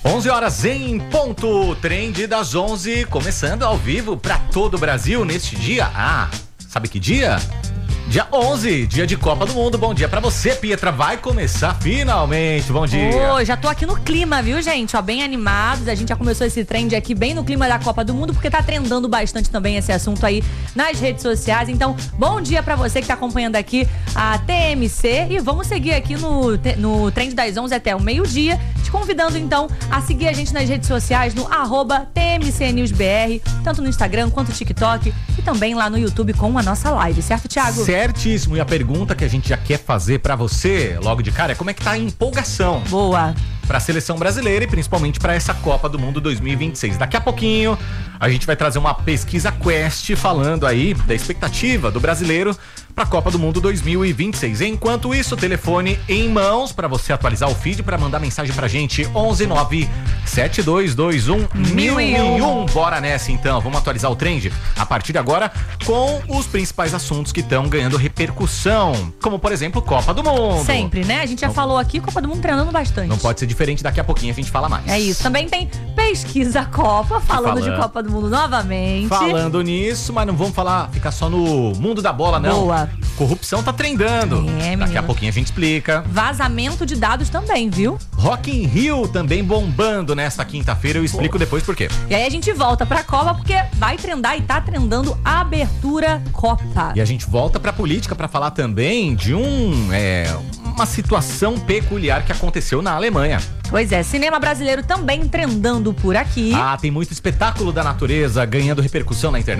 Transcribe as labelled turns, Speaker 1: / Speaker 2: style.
Speaker 1: 11 horas em ponto, Trend das 11, começando ao vivo para todo o Brasil neste dia. Sabe que dia? Dia 11, dia de Copa do Mundo. Bom dia pra você, Pietra. Vai começar finalmente. Bom dia.
Speaker 2: Já tô aqui no clima, viu, gente? Ó, bem animados. A gente já começou esse trend aqui bem no clima da Copa do Mundo, porque tá trendando bastante também esse assunto aí nas redes sociais. Então, bom dia pra você que tá acompanhando aqui a TMC. E vamos seguir aqui no Trend das 11 até o meio-dia. Te convidando, então, a seguir a gente nas redes sociais no @TMCNewsBR, tanto no Instagram quanto no TikTok e também lá no YouTube com a nossa live, certo, Thiago?
Speaker 1: Certíssimo. E a pergunta que a gente já quer fazer pra você, logo de cara, é como é que tá a empolgação?
Speaker 2: Boa.
Speaker 1: Pra seleção brasileira e principalmente pra essa Copa do Mundo 2026. Daqui a pouquinho a gente vai trazer uma pesquisa Quest falando aí da expectativa do brasileiro pra Copa do Mundo 2026. Enquanto isso, telefone em mãos pra você atualizar o feed, pra mandar mensagem pra gente, 11972211001. Bora nessa então, vamos atualizar o trend a partir de agora com os principais assuntos que estão ganhando repercussão, como por exemplo Copa do Mundo.
Speaker 2: Sempre, né? A gente já falou aqui, Copa do Mundo treinando bastante.
Speaker 1: Não pode ser diferente, daqui a pouquinho a gente fala mais.
Speaker 2: É isso, também tem pesquisa Copa, falando de Copa do Mundo novamente.
Speaker 1: Falando nisso, mas não vamos ficar só no mundo da bola, não.
Speaker 2: Boa.
Speaker 1: Corrupção tá trendando. Daqui a pouquinho a gente explica.
Speaker 2: Vazamento de dados também, viu?
Speaker 1: Rock in Rio também bombando nesta quinta-feira, eu explico depois por quê.
Speaker 2: E aí a gente volta pra Copa, porque vai trendar e tá trendando a abertura Copa.
Speaker 1: E a gente volta pra política pra falar também de uma situação peculiar que aconteceu na Alemanha.
Speaker 2: Pois é, cinema brasileiro também trendando por aqui.
Speaker 1: Tem muito espetáculo da natureza ganhando repercussão na internet.